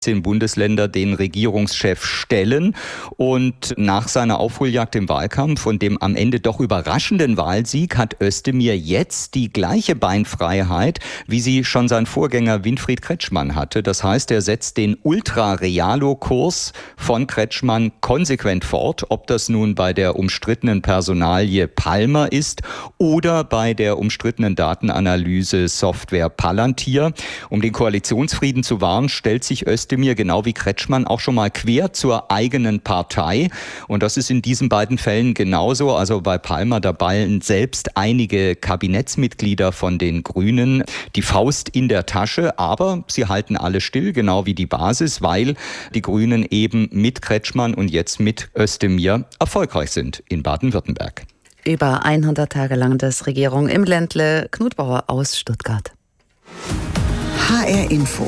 Bundesländer den Regierungschef stellen. Und nach seiner Aufholjagd im Wahlkampf und dem am Ende doch überraschenden Wahlsieg hat Özdemir jetzt die gleiche Beinfreiheit, wie sie schon sein Vorgänger Winfried Kretschmann hatte. Das heißt, er setzt den Ultra-Realo-Kurs von Kretschmann konsequent fort, ob das nun bei der umstrittenen Personalie Palmer ist oder bei der umstrittenen Datenanalyse-Software Palantir. Um den Koalitionsfrieden zu wahren, stellt sich Özdemir genau wie Kretschmann auch schon mal quer zur eigenen Partei. Und das ist in diesen beiden Fällen genauso. Also bei Palmer, da ballen selbst einige Kabinettsmitglieder von den Grünen die Faust in der Tasche. Aber sie halten alle still, genau wie die Basis, weil die Grünen eben mit Kretschmann und jetzt mit Özdemir erfolgreich sind in Baden-Württemberg. Über 100 Tage lang das Regierung im Ländle. Knut Bauer aus Stuttgart. HR Info.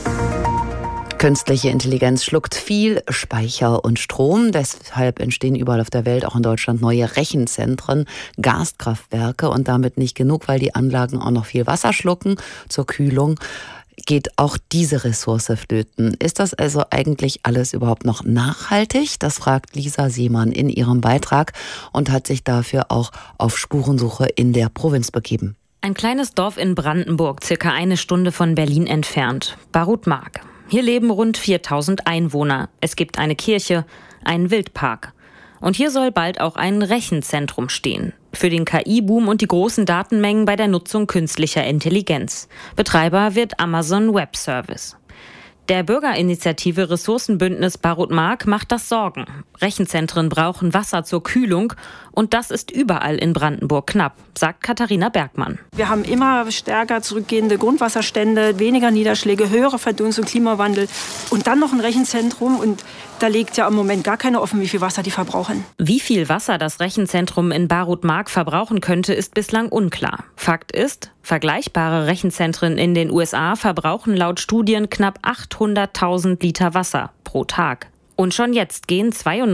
Künstliche Intelligenz schluckt viel Speicher und Strom. Deshalb entstehen überall auf der Welt, auch in Deutschland, neue Rechenzentren, Gaskraftwerke und damit nicht genug, weil die Anlagen auch noch viel Wasser schlucken zur Kühlung. Geht auch diese Ressource flöten. Ist das also eigentlich alles überhaupt noch nachhaltig? Das fragt Lisa Seemann in ihrem Beitrag und hat sich dafür auch auf Spurensuche in der Provinz begeben. Ein kleines Dorf in Brandenburg, circa 1 Stunde von Berlin entfernt. Barut-Mark. Hier leben rund 4000 Einwohner. Es gibt eine Kirche, einen Wildpark. Und hier soll bald auch ein Rechenzentrum stehen. Für den KI-Boom und die großen Datenmengen bei der Nutzung künstlicher Intelligenz. Betreiber wird Amazon Web Service. Der Bürgerinitiative Ressourcenbündnis Barut-Mark macht das Sorgen. Rechenzentren brauchen Wasser zur Kühlung und das ist überall in Brandenburg knapp, sagt Katharina Bergmann. Wir haben immer stärker zurückgehende Grundwasserstände, weniger Niederschläge, höhere Verdunstung, Klimawandel und dann noch ein Rechenzentrum und da legt ja im Moment gar keiner offen, wie viel Wasser die verbrauchen. Wie viel Wasser das Rechenzentrum in Barut-Mark verbrauchen könnte, ist bislang unklar. Fakt ist, vergleichbare Rechenzentren in den USA verbrauchen laut Studien knapp 800.000 Liter Wasser pro Tag. Und schon jetzt gehen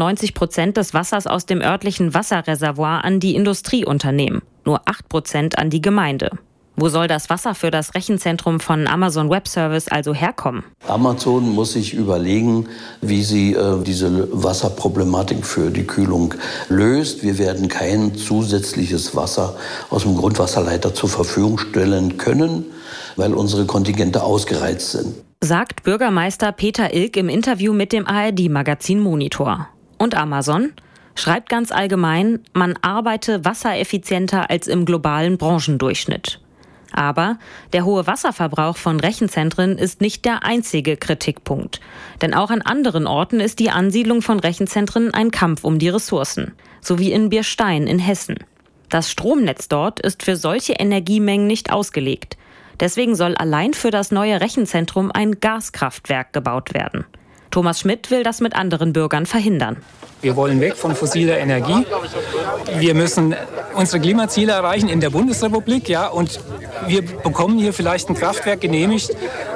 92% des Wassers aus dem örtlichen Wasserreservoir an die Industrieunternehmen, nur 8% an die Gemeinde. Wo soll das Wasser für das Rechenzentrum von Amazon Web Service also herkommen? Amazon muss sich überlegen, wie sie diese Wasserproblematik für die Kühlung löst. Wir werden kein zusätzliches Wasser aus dem Grundwasserleiter zur Verfügung stellen können, weil unsere Kontingente ausgereizt sind. Sagt Bürgermeister Peter Ilk im Interview mit dem ARD-Magazin Monitor. Und Amazon schreibt ganz allgemein, man arbeite wassereffizienter als im globalen Branchendurchschnitt. Aber der hohe Wasserverbrauch von Rechenzentren ist nicht der einzige Kritikpunkt. Denn auch an anderen Orten ist die Ansiedlung von Rechenzentren ein Kampf um die Ressourcen. So wie in Bierstein in Hessen. Das Stromnetz dort ist für solche Energiemengen nicht ausgelegt. Deswegen soll allein für das neue Rechenzentrum ein Gaskraftwerk gebaut werden. Thomas Schmidt will das mit anderen Bürgern verhindern. Wir wollen weg von fossiler Energie. Wir müssen unsere Klimaziele erreichen in der Bundesrepublik. Ja, und wir bekommen hier vielleicht ein Kraftwerk genehmigt.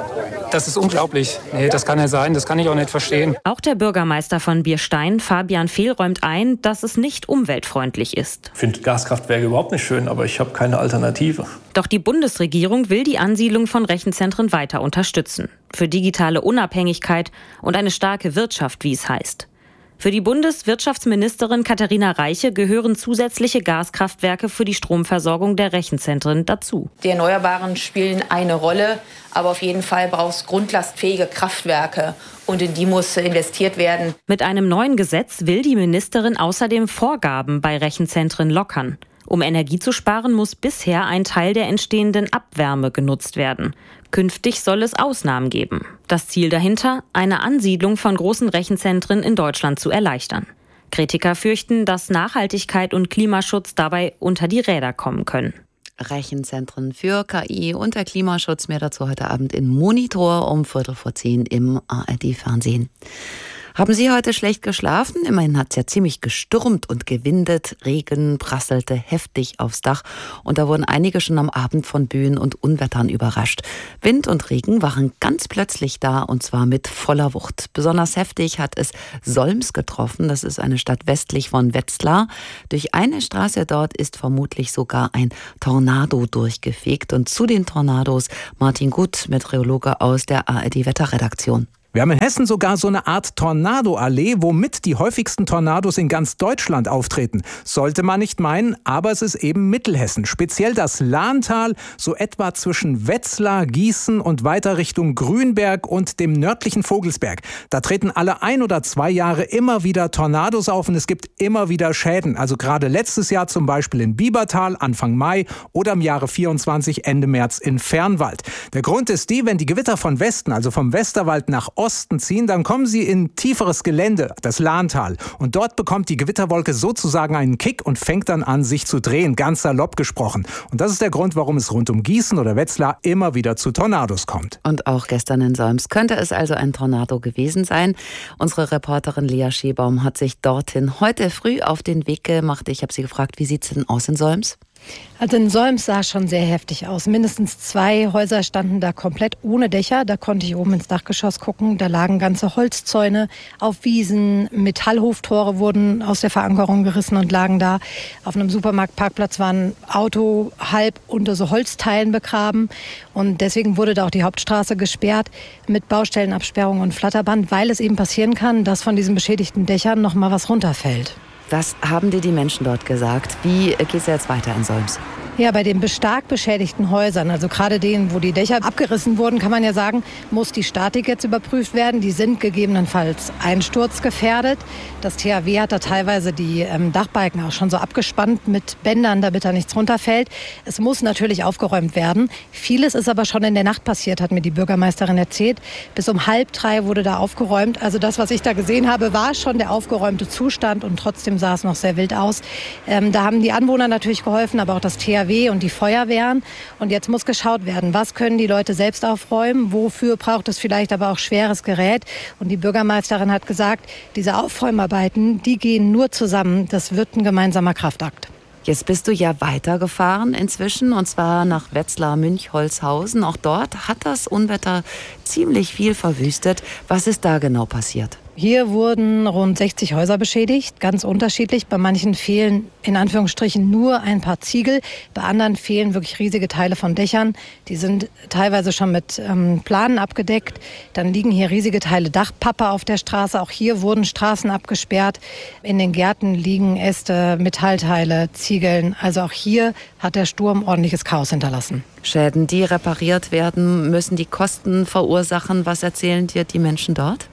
Das ist unglaublich. Nee, das kann ja sein, das kann ich auch nicht verstehen. Auch der Bürgermeister von Bierstein, Fabian Fehl, räumt ein, dass es nicht umweltfreundlich ist. Ich finde Gaskraftwerke überhaupt nicht schön, aber ich habe keine Alternative. Doch die Bundesregierung will die Ansiedlung von Rechenzentren weiter unterstützen. Für digitale Unabhängigkeit und eine starke Wirtschaft, wie es heißt. Für die Bundeswirtschaftsministerin Katharina Reiche gehören zusätzliche Gaskraftwerke für die Stromversorgung der Rechenzentren dazu. Die Erneuerbaren spielen eine Rolle, aber auf jeden Fall braucht es grundlastfähige Kraftwerke und in die muss investiert werden. Mit einem neuen Gesetz will die Ministerin außerdem Vorgaben bei Rechenzentren lockern. Um Energie zu sparen, muss bisher ein Teil der entstehenden Abwärme genutzt werden. Künftig soll es Ausnahmen geben. Das Ziel dahinter, eine Ansiedlung von großen Rechenzentren in Deutschland zu erleichtern. Kritiker fürchten, dass Nachhaltigkeit und Klimaschutz dabei unter die Räder kommen können. Rechenzentren für KI und der Klimaschutz. Mehr dazu heute Abend in Monitor um 9:15 im ARD-Fernsehen. Haben Sie heute schlecht geschlafen? Immerhin hat es ja ziemlich gestürmt und gewindet. Regen prasselte heftig aufs Dach und da wurden einige schon am Abend von Böen und Unwettern überrascht. Wind und Regen waren ganz plötzlich da und zwar mit voller Wucht. Besonders heftig hat es Solms getroffen. Das ist eine Stadt westlich von Wetzlar. Durch eine Straße dort ist vermutlich sogar ein Tornado durchgefegt. Und zu den Tornados Martin Gut, Meteorologe aus der ARD-Wetterredaktion. Wir haben in Hessen sogar so eine Art Tornadoallee, womit die häufigsten Tornados in ganz Deutschland auftreten. Sollte man nicht meinen, aber es ist eben Mittelhessen. Speziell das Lahntal, so etwa zwischen Wetzlar, Gießen und weiter Richtung Grünberg und dem nördlichen Vogelsberg. Da treten alle 1 oder 2 Jahre immer wieder Tornados auf und es gibt immer wieder Schäden. Also gerade letztes Jahr zum Beispiel in Biebertal, Anfang Mai oder im Jahre 24, Ende März in Fernwald. Der Grund ist wenn die Gewitter von Westen, also vom Westerwald nach Osten ziehen, dann kommen sie in tieferes Gelände, das Lahntal. Und dort bekommt die Gewitterwolke sozusagen einen Kick und fängt dann an, sich zu drehen, ganz salopp gesprochen. Und das ist der Grund, warum es rund um Gießen oder Wetzlar immer wieder zu Tornados kommt. Und auch gestern in Solms könnte es also ein Tornado gewesen sein. Unsere Reporterin Lea Schebaum hat sich dorthin heute früh auf den Weg gemacht. Ich habe sie gefragt, wie sieht es denn aus in Solms? Also in Solms sah es schon sehr heftig aus. Mindestens 2 Häuser standen da komplett ohne Dächer. Da konnte ich oben ins Dachgeschoss gucken. Da lagen ganze Holzzäune auf Wiesen. Metallhoftore wurden aus der Verankerung gerissen und lagen da. Auf einem Supermarktparkplatz war ein Auto halb unter so Holzteilen begraben. Und deswegen wurde da auch die Hauptstraße gesperrt mit Baustellenabsperrung und Flatterband, weil es eben passieren kann, dass von diesen beschädigten Dächern noch mal was runterfällt. Was haben dir die Menschen dort gesagt? Wie geht es jetzt weiter in Solms? Ja, bei den stark beschädigten Häusern, also gerade denen, wo die Dächer abgerissen wurden, kann man ja sagen, muss die Statik jetzt überprüft werden. Die sind gegebenenfalls einsturzgefährdet. Das THW hat da teilweise die Dachbalken auch schon so abgespannt mit Bändern, damit da nichts runterfällt. Es muss natürlich aufgeräumt werden. Vieles ist aber schon in der Nacht passiert, hat mir die Bürgermeisterin erzählt. Bis um 2:30 wurde da aufgeräumt. Also das, was ich da gesehen habe, war schon der aufgeräumte Zustand und trotzdem sah es noch sehr wild aus. Da haben die Anwohner natürlich geholfen, aber auch das THW und die Feuerwehren. Und jetzt muss geschaut werden, was können die Leute selbst aufräumen, wofür braucht es vielleicht aber auch schweres Gerät. Und die Bürgermeisterin hat gesagt, diese Aufräumarbeiten, die gehen nur zusammen. Das wird ein gemeinsamer Kraftakt. Jetzt bist du ja weitergefahren inzwischen, und zwar nach Wetzlar-Münchholzhausen. Auch dort hat das Unwetter ziemlich viel verwüstet. Was ist da genau passiert? Hier wurden rund 60 Häuser beschädigt, ganz unterschiedlich. Bei manchen fehlen in Anführungsstrichen nur ein paar Ziegel, bei anderen fehlen wirklich riesige Teile von Dächern. Die sind teilweise schon mit Planen abgedeckt. Dann liegen hier riesige Teile Dachpappe auf der Straße. Auch hier wurden Straßen abgesperrt. In den Gärten liegen Äste, Metallteile, Ziegeln. Also auch hier hat der Sturm ordentliches Chaos hinterlassen. Schäden, die repariert werden müssen, die Kosten verursachen. Was erzählen dir die Menschen dort?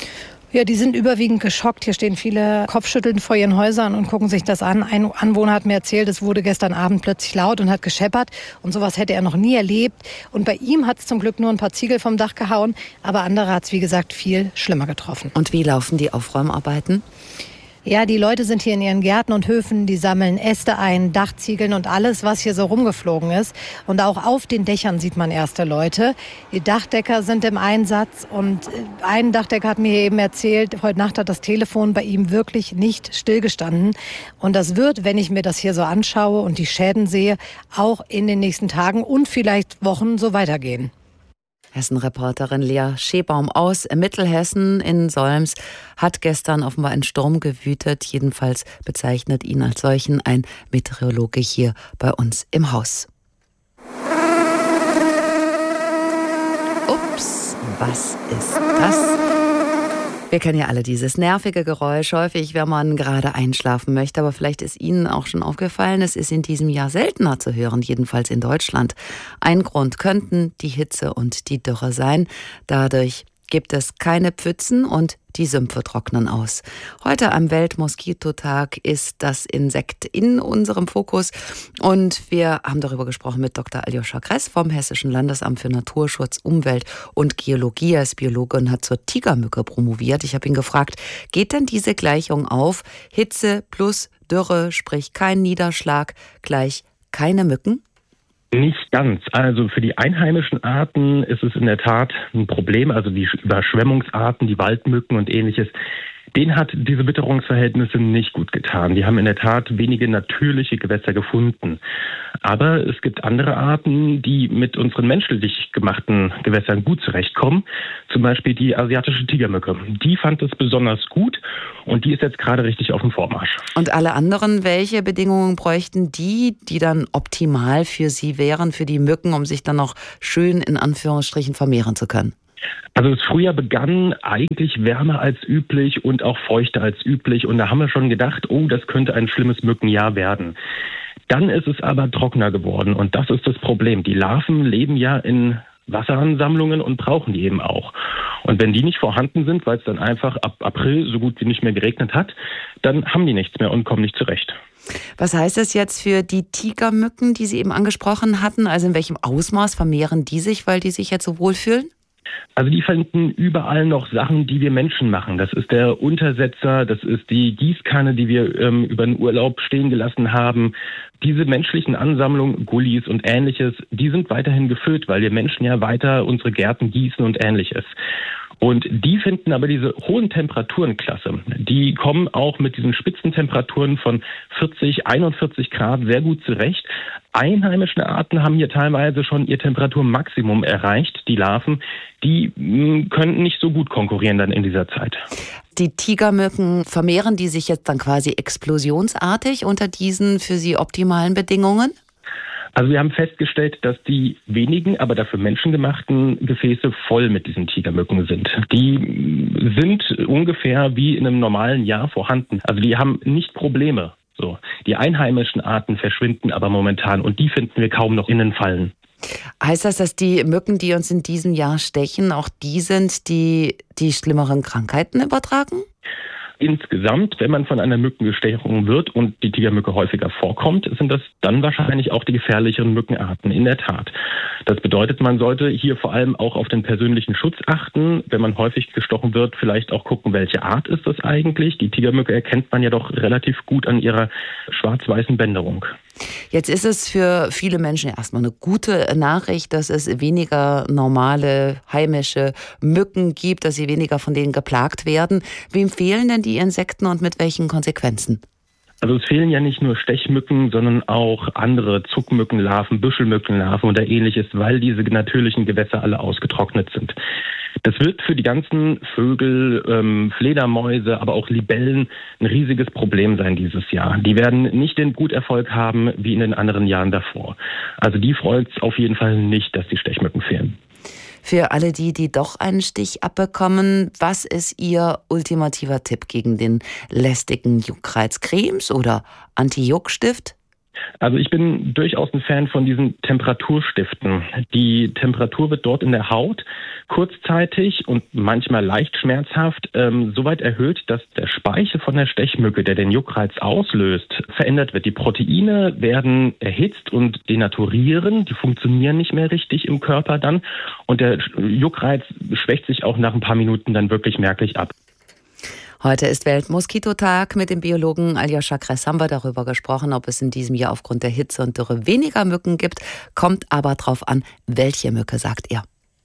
Ja, die sind überwiegend geschockt. Hier stehen viele kopfschüttelnd vor ihren Häusern und gucken sich das an. Ein Anwohner hat mir erzählt, es wurde gestern Abend plötzlich laut und hat gescheppert. Und sowas hätte er noch nie erlebt. Und bei ihm hat es zum Glück nur ein paar Ziegel vom Dach gehauen. Aber andere hat es, wie gesagt, viel schlimmer getroffen. Und wie laufen die Aufräumarbeiten? Ja, die Leute sind hier in ihren Gärten und Höfen, die sammeln Äste ein, Dachziegeln und alles, was hier so rumgeflogen ist. Und auch auf den Dächern sieht man erste Leute. Die Dachdecker sind im Einsatz und ein Dachdecker hat mir eben erzählt, heute Nacht hat das Telefon bei ihm wirklich nicht stillgestanden. Und das wird, wenn ich mir das hier so anschaue und die Schäden sehe, auch in den nächsten Tagen und vielleicht Wochen so weitergehen. Hessen-Reporterin Lea Schebaum aus Mittelhessen in Solms hat gestern offenbar ein Sturm gewütet. Jedenfalls bezeichnet ihn als solchen ein Meteorologe hier bei uns im Haus. Ups, was ist das? Wir kennen ja alle dieses nervige Geräusch, häufig, wenn man gerade einschlafen möchte. Aber vielleicht ist Ihnen auch schon aufgefallen, es ist in diesem Jahr seltener zu hören, jedenfalls in Deutschland. Ein Grund könnten die Hitze und die Dürre sein. Dadurch gibt es keine Pfützen und die Sümpfe trocknen aus. Heute am Weltmoskitotag ist das Insekt in unserem Fokus und wir haben darüber gesprochen mit Dr. Aljoscha Kress vom Hessischen Landesamt für Naturschutz, Umwelt und Geologie. Er ist Biologe und hat zur Tigermücke promoviert. Ich habe ihn gefragt, geht denn diese Gleichung auf? Hitze plus Dürre, sprich kein Niederschlag, gleich keine Mücken? Nicht ganz. Also für die einheimischen Arten ist es in der Tat ein Problem. Also die Überschwemmungsarten, die Waldmücken und ähnliches, denen hat diese Witterungsverhältnisse nicht gut getan. Die haben in der Tat wenige natürliche Gewässer gefunden. Aber es gibt andere Arten, die mit unseren menschlich gemachten Gewässern gut zurechtkommen. Zum Beispiel die asiatische Tigermücke. Die fand es besonders gut und die ist jetzt gerade richtig auf dem Vormarsch. Und alle anderen, welche Bedingungen bräuchten die dann optimal für sie wären, für die Mücken, um sich dann noch schön in Anführungsstrichen vermehren zu können? Also das Frühjahr begann eigentlich wärmer als üblich und auch feuchter als üblich. Und da haben wir schon gedacht, oh, das könnte ein schlimmes Mückenjahr werden. Dann ist es aber trockener geworden und das ist das Problem. Die Larven leben ja in Wasseransammlungen und brauchen die eben auch. Und wenn die nicht vorhanden sind, weil es dann einfach ab April so gut wie nicht mehr geregnet hat, dann haben die nichts mehr und kommen nicht zurecht. Was heißt das jetzt für die Tigermücken, die Sie eben angesprochen hatten? Also in welchem Ausmaß vermehren die sich, weil die sich jetzt so wohlfühlen? Also die finden überall noch Sachen, die wir Menschen machen. Das ist der Untersetzer, das ist die Gießkanne, die wir über den Urlaub stehen gelassen haben. Diese menschlichen Ansammlungen, Gullis und Ähnliches, die sind weiterhin gefüllt, weil wir Menschen ja weiter unsere Gärten gießen und Ähnliches. Und die finden aber diese hohen Temperaturen klasse. Die kommen auch mit diesen Spitzentemperaturen von 40, 41 Grad sehr gut zurecht. Einheimische Arten haben hier teilweise schon ihr Temperaturmaximum erreicht. Die Larven, die können nicht so gut konkurrieren dann in dieser Zeit. Die Tigermücken, vermehren die sich jetzt dann quasi explosionsartig unter diesen für sie optimalen Bedingungen? Also wir haben festgestellt, dass die wenigen, aber dafür menschengemachten Gefäße voll mit diesen Tigermücken sind. Die sind ungefähr wie in einem normalen Jahr vorhanden. Also die haben nicht Probleme. So. Die einheimischen Arten verschwinden aber momentan und die finden wir kaum noch in den Fallen. Heißt das, dass die Mücken, die uns in diesem Jahr stechen, auch die sind, die schlimmeren Krankheiten übertragen? Insgesamt, wenn man von einer Mückenbestechung wird und die Tigermücke häufiger vorkommt, sind das dann wahrscheinlich auch die gefährlicheren Mückenarten, in der Tat. Das bedeutet, man sollte hier vor allem auch auf den persönlichen Schutz achten. Wenn man häufig gestochen wird, vielleicht auch gucken, welche Art ist das eigentlich. Die Tigermücke erkennt man ja doch relativ gut an ihrer schwarz-weißen Bänderung. Jetzt ist es für viele Menschen erstmal eine gute Nachricht, dass es weniger normale heimische Mücken gibt, dass sie weniger von denen geplagt werden. Wem fehlen denn die Insekten und mit welchen Konsequenzen? Also es fehlen ja nicht nur Stechmücken, sondern auch andere Zuckmückenlarven, Büschelmückenlarven oder ähnliches, weil diese natürlichen Gewässer alle ausgetrocknet sind. Das wird für die ganzen Vögel, Fledermäuse, aber auch Libellen ein riesiges Problem sein dieses Jahr. Die werden nicht den Bruterfolg haben wie in den anderen Jahren davor. Also die freut es auf jeden Fall nicht, dass die Stechmücken fehlen. Für alle die doch einen Stich abbekommen, was ist Ihr ultimativer Tipp gegen den lästigen Juckreiz? Cremes oder Anti-Juckstift? Also ich bin durchaus ein Fan von diesen Temperaturstiften. Die Temperatur wird dort in der Haut kurzzeitig und manchmal leicht schmerzhaft so weit erhöht, dass der Speichel von der Stechmücke, der den Juckreiz auslöst, verändert wird. Die Proteine werden erhitzt und denaturieren, die funktionieren nicht mehr richtig im Körper dann und der Juckreiz schwächt sich auch nach ein paar Minuten dann wirklich merklich ab. Heute ist Weltmoskitotag. Mit dem Biologen Aljoscha Kress haben wir darüber gesprochen, ob es in diesem Jahr aufgrund der Hitze und Dürre weniger Mücken gibt. Kommt aber drauf an, welche Mücke, sagt er.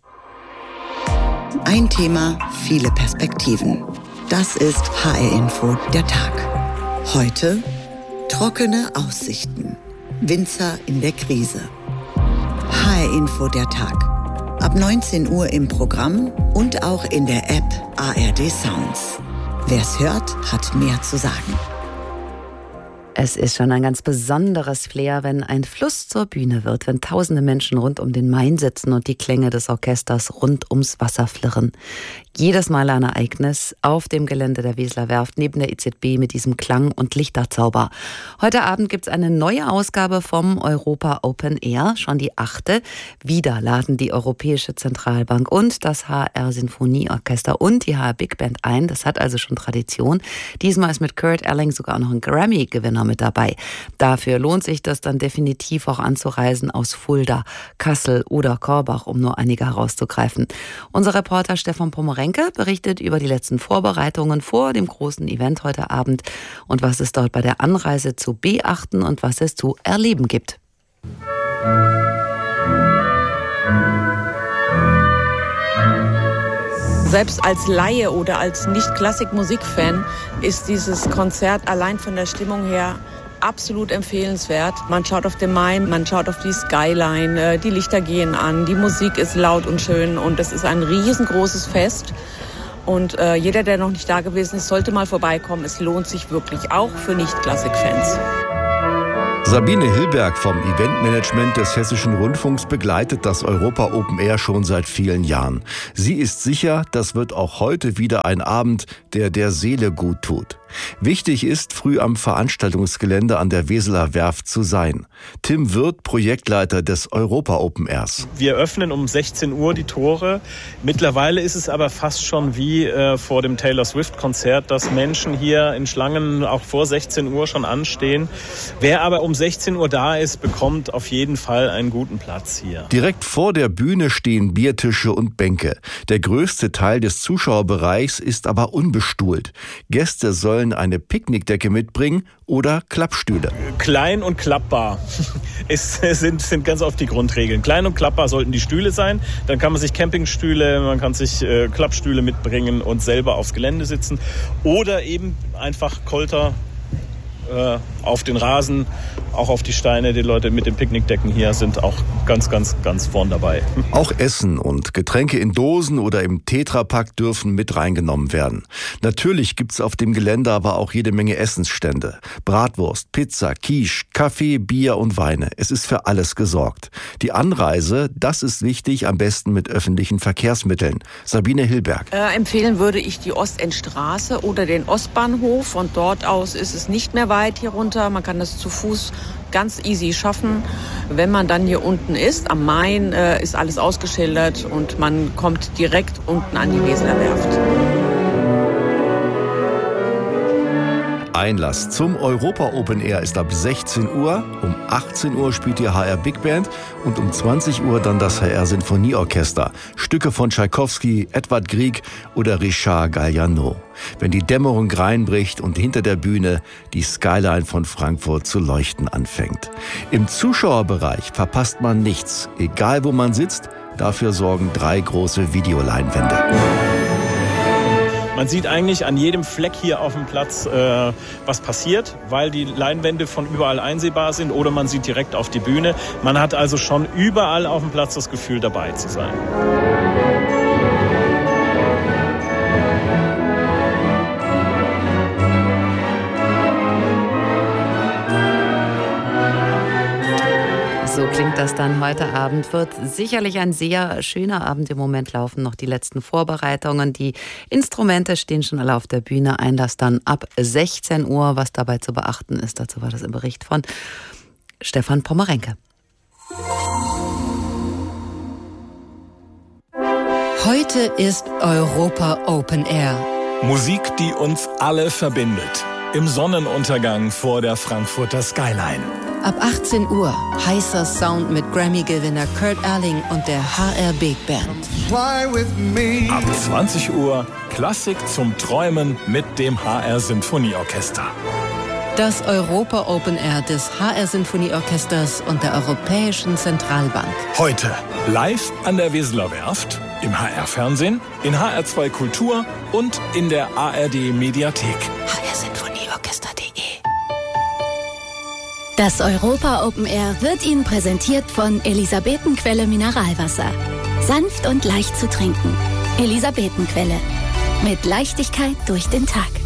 Ein Thema, viele Perspektiven. Das ist HR Info der Tag. Heute trockene Aussichten. Winzer in der Krise. HR Info der Tag. Ab 19 Uhr im Programm und auch in der App ARD Sounds. Wer's hört, hat mehr zu sagen. Es ist schon ein ganz besonderes Flair, wenn ein Fluss zur Bühne wird, wenn tausende Menschen rund um den Main sitzen und die Klänge des Orchesters rund ums Wasser flirren. Jedes Mal ein Ereignis auf dem Gelände der Weseler Werft neben der EZB mit diesem Klang- und Lichterzauber. Heute Abend gibt es eine neue Ausgabe vom Europa Open Air, schon die 8. Wieder laden die Europäische Zentralbank und das HR Sinfonieorchester und die HR Big Band ein. Das hat also schon Tradition. Diesmal ist mit Kurt Elling sogar noch ein Grammy-Gewinner mit dabei. Dafür lohnt sich das dann definitiv auch anzureisen aus Fulda, Kassel oder Korbach, um nur einige herauszugreifen. Unser Reporter Stefan Pomorenke berichtet über die letzten Vorbereitungen vor dem großen Event heute Abend und was es dort bei der Anreise zu beachten und was es zu erleben gibt. Selbst als Laie oder als Nicht-Klassik-Musik-Fan ist dieses Konzert allein von der Stimmung her absolut empfehlenswert. Man schaut auf den Main, man schaut auf die Skyline, die Lichter gehen an, die Musik ist laut und schön und es ist ein riesengroßes Fest. Und jeder, der noch nicht da gewesen ist, sollte mal vorbeikommen. Es lohnt sich wirklich, auch für Nicht-Klassik-Fans. Sabine Hillberg vom Eventmanagement des Hessischen Rundfunks begleitet das Europa Open Air schon seit vielen Jahren. Sie ist sicher, das wird auch heute wieder ein Abend, der der Seele gut tut. Wichtig ist, früh am Veranstaltungsgelände an der Weseler Werft zu sein. Tim Wirth, Projektleiter des Europa Open Airs. Wir öffnen um 16 Uhr die Tore. Mittlerweile ist es aber fast schon wie vor dem Taylor Swift-Konzert, dass Menschen hier in Schlangen auch vor 16 Uhr schon anstehen. Wer aber um 16 Uhr da ist, bekommt auf jeden Fall einen guten Platz hier. Direkt vor der Bühne stehen Biertische und Bänke. Der größte Teil des Zuschauerbereichs ist aber unbestuhlt. Gäste sollen eine Picknickdecke mitbringen oder Klappstühle. Klein und klappbar sind ganz oft die Grundregeln. Klein und klappbar sollten die Stühle sein. Dann kann man sich Campingstühle, man kann sich Klappstühle mitbringen und selber aufs Gelände sitzen. Oder eben einfach Kolter auf den Rasen, auch auf die Steine. Die Leute mit den Picknickdecken hier sind auch ganz vorn dabei. Auch Essen und Getränke in Dosen oder im Tetrapack dürfen mit reingenommen werden. Natürlich gibt's auf dem Gelände aber auch jede Menge Essensstände. Bratwurst, Pizza, Quiche, Kaffee, Bier und Weine. Es ist für alles gesorgt. Die Anreise, das ist wichtig, am besten mit öffentlichen Verkehrsmitteln. Sabine Hillberg. Empfehlen würde ich die Ostendstraße oder den Ostbahnhof. Von dort aus ist es nicht mehr weit hier runter. Man kann das zu Fuß ganz easy schaffen. Wenn man dann hier unten ist, am Main, ist alles ausgeschildert und man kommt direkt unten an die Weseler Werft. Einlass zum Europa Open Air ist ab 16 Uhr. Um 18 Uhr spielt die HR Big Band und um 20 Uhr dann das HR Sinfonieorchester. Stücke von Tschaikowski, Edvard Grieg oder Richard Galliano. Wenn die Dämmerung reinbricht und hinter der Bühne die Skyline von Frankfurt zu leuchten anfängt. Im Zuschauerbereich verpasst man nichts, egal wo man sitzt. Dafür sorgen 3 große Videoleinwände. Man sieht eigentlich an jedem Fleck hier auf dem Platz, was passiert, weil die Leinwände von überall einsehbar sind oder man sieht direkt auf die Bühne. Man hat also schon überall auf dem Platz das Gefühl, dabei zu sein. So klingt das dann heute Abend. Wird sicherlich ein sehr schöner Abend. Im Moment laufen noch die letzten Vorbereitungen. Die Instrumente stehen schon alle auf der Bühne. Einlass dann ab 16 Uhr. Was dabei zu beachten ist, dazu war das im Bericht von Stefan Pommerenke. Heute ist Europa Open Air. Musik, die uns alle verbindet. Im Sonnenuntergang vor der Frankfurter Skyline. Ab 18 Uhr heißer Sound mit Grammy-Gewinner Kurt Elling und der HR Big Band. Ab 20 Uhr Klassik zum Träumen mit dem HR Sinfonieorchester. Das Europa Open Air des HR Sinfonieorchesters und der Europäischen Zentralbank. Heute live an der Weseler Werft, im HR-Fernsehen, in HR2 Kultur und in der ARD Mediathek. hrsinfonieorchester.de. Das Europa Open Air wird Ihnen präsentiert von Elisabetenquelle Mineralwasser. Sanft und leicht zu trinken. Elisabetenquelle. Mit Leichtigkeit durch den Tag.